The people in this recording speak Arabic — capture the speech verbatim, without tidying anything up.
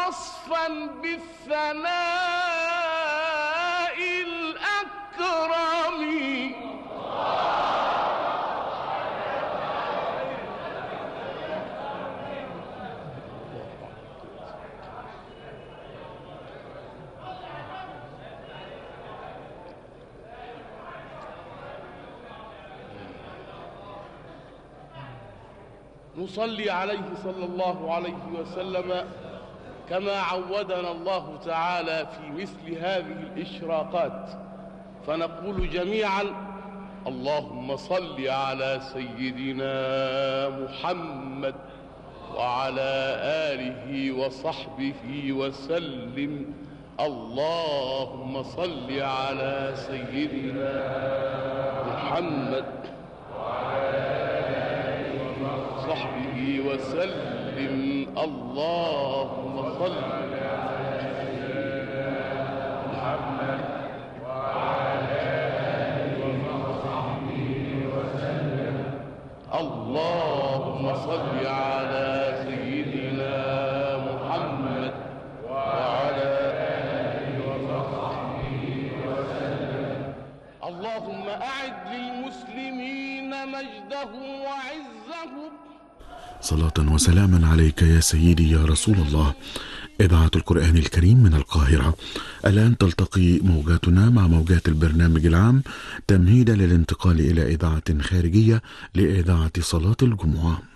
وصفا بالثناء الأكرم. نصلي عليه صلى الله عليه وسلم كما عودنا الله تعالى في مثل هذه الإشراقات، فنقول جميعا: اللهم صل على سيدنا محمد وعلى آله وصحبه وسلم. اللهم صل على سيدنا محمد وصحبه وسلم. اللهم صل على سيدنا محمد وعلى آله وصحبه وسلم. اللهم صل على سيدنا محمد وعلى آله وصحبه وسلم. اللهم أعد للمسلمين مجدهم وعزهم. صلاة وسلاما عليك يا سيدي يا رسول الله. إذاعة القرآن الكريم من القاهرة. الآن تلتقي موجاتنا مع موجات البرنامج العام تمهيدا للانتقال إلى إذاعة خارجية لإذاعة صلاة الجمعة.